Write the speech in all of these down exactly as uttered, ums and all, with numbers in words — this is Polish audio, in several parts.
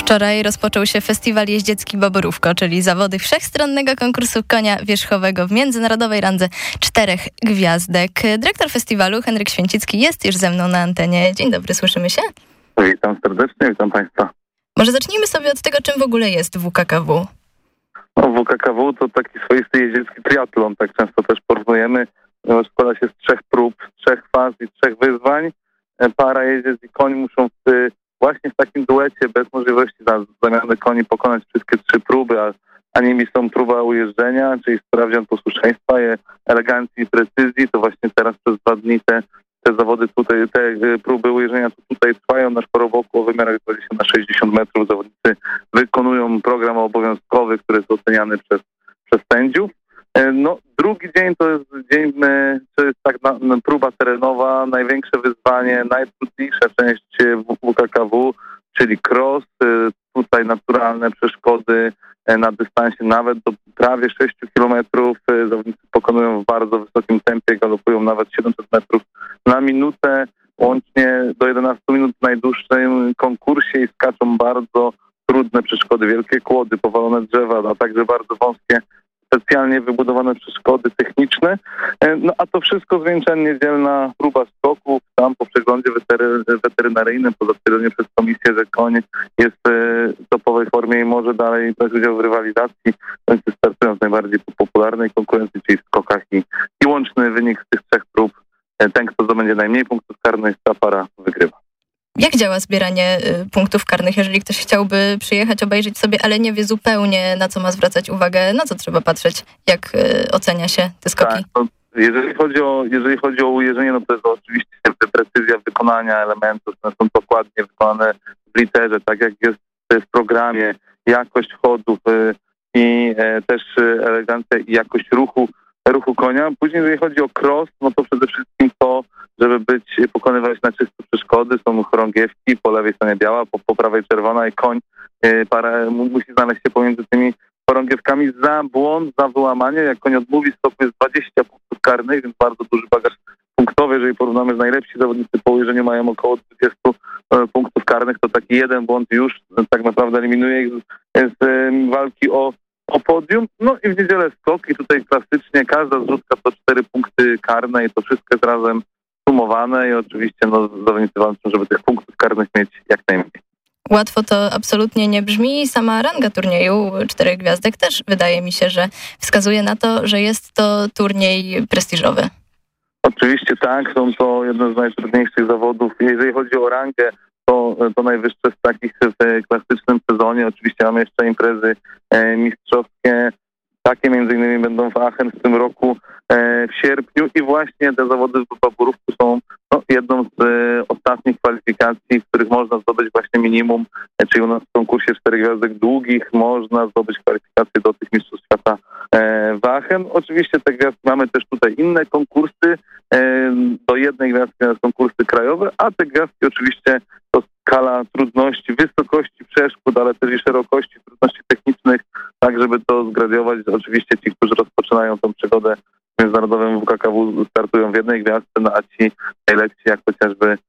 Wczoraj rozpoczął się festiwal jeździecki Boborówko, czyli zawody wszechstronnego konkursu konia wierzchowego w międzynarodowej randze czterech gwiazdek. Dyrektor festiwalu Henryk Święcicki jest już ze mną na antenie. Dzień dobry, słyszymy się? Witam serdecznie, witam Państwa. Może zacznijmy sobie od tego, czym w ogóle jest W K K W. No, W K K W to taki swoisty jeździecki triatlon, tak często też porównujemy. Składa się z trzech prób, trzech faz i trzech wyzwań. Para jeździec i koń muszą w, właśnie w takim duecie, bez możliwości zamiany koni, pokonać wszystkie trzy próby, a, a nimi są próba ujeżdżenia, czyli sprawdzian posłuszeństwa, elegancji i precyzji. To właśnie teraz przez dwa dni te, te zawody tutaj, te próby ujeżdżenia tutaj trwają na szporoboku o wymiarach dwadzieścia na sześćdziesiąt metrów. Zawodnicy wykonują program obowiązkowy, który jest oceniany przez, przez sędziów. No, drugi dzień to jest dzień, to jest tak na, na, próba terenowa, największe wyzwanie, najtrudniejsza część W K K W, czyli cross, tutaj naturalne przeszkody na dystansie nawet do prawie sześciu kilometrów. Zawodnicy pokonują w bardzo wysokim tempie, galopują nawet siedemset metrów na minutę, łącznie do jedenastu minut w najdłuższym konkursie i skaczą bardzo trudne przeszkody, wielkie kłody, powalone drzewa, a także bardzo wąskie, specjalnie wybudowane przeszkody techniczne. No a to wszystko zwieńcza niedzielna próba skoków. Tam po przeglądzie wetery, weterynaryjnym, po zatwierdzeniu przez komisję, że koń jest w topowej formie i może dalej brać udział w rywalizacji, więc startują w najbardziej popularnej konkurencji, czyli w skokach i, i łączny wynik z tych trzech prób, ten kto zdobędzie najmniej punktów karnych, ta para wygrywa. Jak działa zbieranie y, punktów karnych, jeżeli ktoś chciałby przyjechać, obejrzeć sobie, ale nie wie zupełnie, na co ma zwracać uwagę, na co trzeba patrzeć, jak y, ocenia się te skoki? Tak, to jeżeli chodzi o, jeżeli chodzi o ujeżdżenie, no to jest oczywiście precyzja wykonania elementów, one są dokładnie wykonane w literze, tak jak jest w programie, jakość chodów y, i y, też y, elegancja i jakość ruchu, ruchu konia. Później jeżeli chodzi o cross, no to przede wszystkim to, żeby być, pokonywać na czysto przeszkody, są chorągiewki, po lewej stronie biała, po, po prawej czerwona i koń y, para, musi znaleźć się pomiędzy tymi chorągiewkami. Za błąd, za wyłamanie, jak koń odmówi stopu, jest dwadzieścia punktów karnych, więc bardzo duży bagaż punktowy. Jeżeli porównamy, z najlepsi zawodnicy po ujeżdżeniu mają około dwudziestu y, punktów karnych, to taki jeden błąd już y, tak naprawdę eliminuje ich z, z y, walki o o podium. No i w niedzielę skok i tutaj klasycznie każda zrzutka to cztery punkty karne i to wszystko jest razem sumowane i oczywiście no, zawodnicy walczą, żeby tych punktów karnych mieć jak najmniej. Łatwo to absolutnie nie brzmi. Sama ranga turnieju czterech gwiazdek też wydaje mi się, że wskazuje na to, że jest to turniej prestiżowy. Oczywiście tak, są to jedne z najtrudniejszych zawodów. Jeżeli chodzi o rangę, to, to najwyższe z takich w klasycznym sezonie. Oczywiście mamy jeszcze imprezy e, mistrzowskie. Takie między innymi będą w Aachen w tym roku e, w sierpniu i właśnie te zawody w Boborówku są no, jedną z e, ostatnich kwalifikacji, w których można zdobyć właśnie minimum, e, czyli u nas w konkursie czterech gwiazdek długich można zdobyć kwalifikacje do tych mistrzostw świata e, w Aachen. Oczywiście te gwiazdki mamy też tutaj inne konkursy, e, do jednej gwiazdki są konkursy krajowe, a te gwiazdki oczywiście to skala trudności, wysokości przeszkód, ale też i szerokości trudności technicznych, tak żeby to zgradiować. Oczywiście ci, którzy rozpoczynają tą przygodę w międzynarodowym W K K W, startują w jednej gwiazdce, no a ci najlepsi, jak chociażby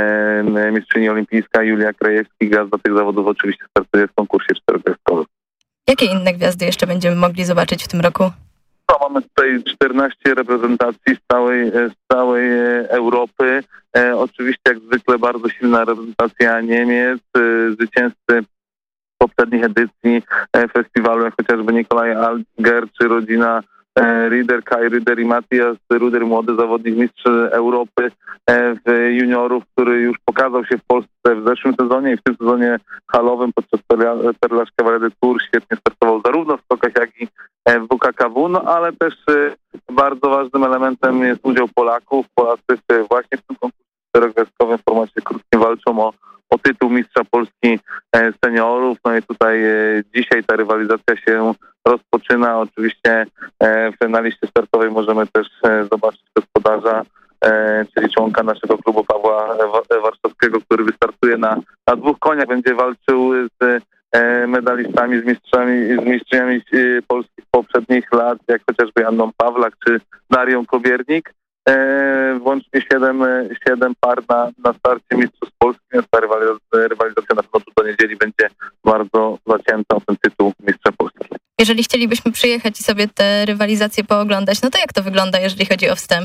e, mistrzyni olimpijska Julia Krajewski, gwiazda tych zawodów, oczywiście startuje w konkursie czterogwiazdkowym. Jakie inne gwiazdy jeszcze będziemy mogli zobaczyć w tym roku? No, mamy tutaj czternaście reprezentacji z całej, z całej Europy. E, oczywiście jak zwykle bardzo silna reprezentacja Niemiec, e, zwycięzcy poprzednich edycji e, festiwalu, jak chociażby Nikolaj Alger czy rodzina e, Rieder, Kai Rieder i Matthias Ruder, młody zawodnik, mistrz Europy e, w juniorów, który już pokazał się w Polsce w zeszłym sezonie i w tym sezonie halowym podczas Perla Chevrolet Tour świetnie startował zarówno w skokach, jak i w W K K W, no ale też e, bardzo ważnym elementem jest udział Polaków. Polacy w, właśnie w tym konkursie czterogwiazdkowym w formacie krótkim walczą o, o tytuł mistrza Polski e, seniorów. No i tutaj e, dzisiaj ta rywalizacja się rozpoczyna. Oczywiście e, na liście startowej możemy też e, zobaczyć gospodarza, e, czyli członka naszego klubu Pawła Warszawskiego, który wystartuje na, na dwóch koniach, będzie walczył z medalistami, z mistrzami, z mistrzyniami Polski z poprzednich lat, jak chociażby Anną Pawlak czy Darią Kobiernik. E, włącznie siedem, siedem par na, na starcie mistrzostw Polski, więc ta rywalizacja, rywalizacja na pewno do niedzieli będzie bardzo zacięta o ten tytuł mistrza Polski. Jeżeli chcielibyśmy przyjechać i sobie te rywalizacje pooglądać, no to jak to wygląda, jeżeli chodzi o wstęp?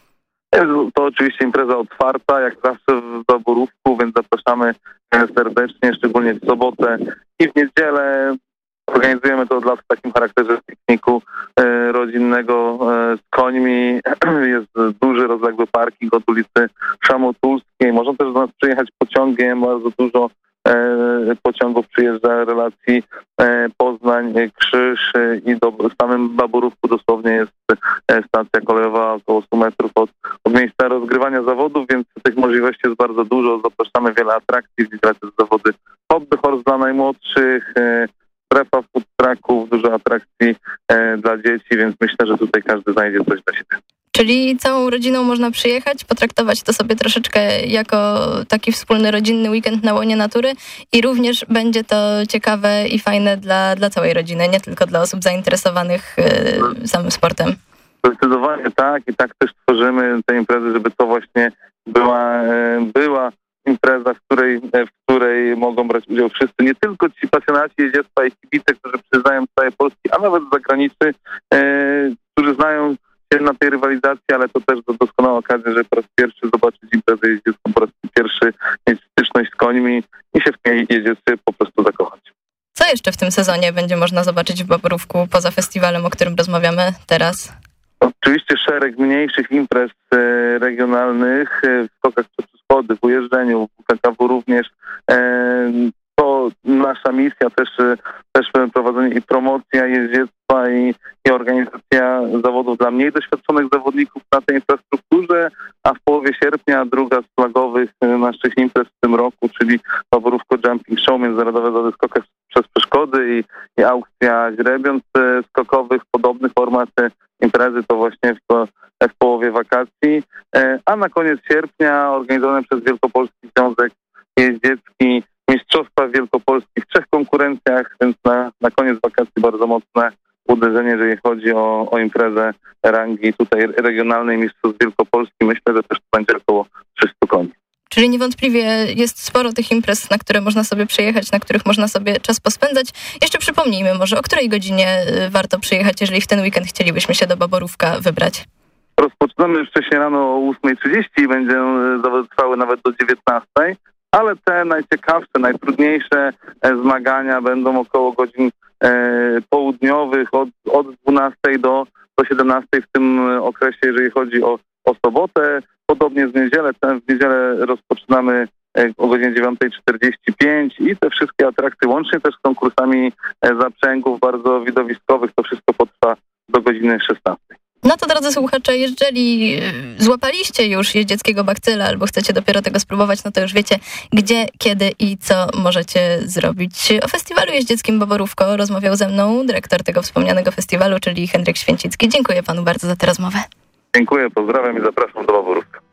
To oczywiście impreza otwarta, jak zawsze w Baborówku, więc zapraszamy serdecznie, szczególnie w sobotę i w niedzielę. Organizujemy to od lat w takim charakterze pikniku e, rodzinnego e, z końmi. Jest duży, rozległy parking od ulicy Szamotulskiej. Można też do nas przyjechać pociągiem. Bardzo dużo e, pociągów przyjeżdża relacji e, Poznań, Krzyż e, i do, w samym Baborówku dosłownie jest e, stacja kolejowa około sto metrów od, od miejsca rozgrywania zawodów, więc tych możliwości jest bardzo dużo. Zapraszamy wiele atrakcji, wiele też zawody hobby horse dla najmłodszych, e, strefa food trucków, dużo atrakcji e, dla dzieci, więc myślę, że tutaj każdy znajdzie coś dla siebie. Czyli całą rodziną można przyjechać, potraktować to sobie troszeczkę jako taki wspólny rodzinny weekend na łonie natury i również będzie to ciekawe i fajne dla, dla całej rodziny, nie tylko dla osób zainteresowanych e, samym sportem. Zdecydowanie tak i tak też tworzymy te imprezy, żeby to właśnie była, e, była impreza, w której, w której mogą brać udział wszyscy, nie tylko ci pasjonaci jeździectwa i kibice, którzy przyznają z całej Polski, a nawet z zagranicy, e, którzy znają się na tej rywalizacji, ale to też doskonała okazja, żeby po raz pierwszy zobaczyć imprezę jeździecką, po raz pierwszy mieć styczność z końmi i się w tej jeździectwie po prostu zakochać. Co jeszcze w tym sezonie będzie można zobaczyć w Baborówku poza festiwalem, o którym rozmawiamy teraz? Oczywiście szereg mniejszych imprez e, regionalnych e, w skokach przez przeszkody, w ujeżdżeniu, w K K W również. E, to nasza misja też, też prowadzenie i promocja jeździectwa i, i organizacja zawodów dla mniej doświadczonych zawodników na tej infrastrukturze, a w połowie sierpnia druga z flagowych naszych imprez w tym roku, czyli Baborówko Jumping Show, międzynarodowe zawody w skokach przez przeszkody i, i aukcja źrebiąt skokowych, podobny format imprezy to właśnie w, w połowie wakacji, a na koniec sierpnia organizowane przez Wielkopolski Związek Jeździecki Mistrzostwa Wielkopolski w trzech konkurencjach, więc na, na koniec wakacji bardzo mocne uderzenie, jeżeli chodzi o, o imprezę rangi tutaj regionalnej Mistrzostw Wielkopolski. Myślę, że też to będzie około trzystu koni. Czyli niewątpliwie jest sporo tych imprez, na które można sobie przyjechać, na których można sobie czas pospędzać. Jeszcze przypomnijmy może, o której godzinie warto przyjechać, jeżeli w ten weekend chcielibyśmy się do Baborówka wybrać. Rozpoczynamy wcześniej rano o ósma trzydzieści i będzie zawody trwały nawet do dziewiętnastej, ale te najciekawsze, najtrudniejsze zmagania będą około godzin e, południowych od, od dwunastej do, do siedemnastej w tym okresie, jeżeli chodzi o, o sobotę. Podobnie z niedzielę, w niedzielę rozpoczynamy o godzinie dziewiąta czterdzieści pięć i te wszystkie atrakcje, łącznie też z konkursami zaprzęgów bardzo widowiskowych, to wszystko potrwa do godziny szesnastej. No to drodzy słuchacze, jeżeli złapaliście już jeździeckiego bakcyla albo chcecie dopiero tego spróbować, no to już wiecie gdzie, kiedy i co możecie zrobić. O festiwalu jeździeckim Baborówko rozmawiał ze mną dyrektor tego wspomnianego festiwalu, czyli Henryk Święcicki. Dziękuję panu bardzo za tę rozmowę. Dziękuję, pozdrawiam i zapraszam do Baborówka.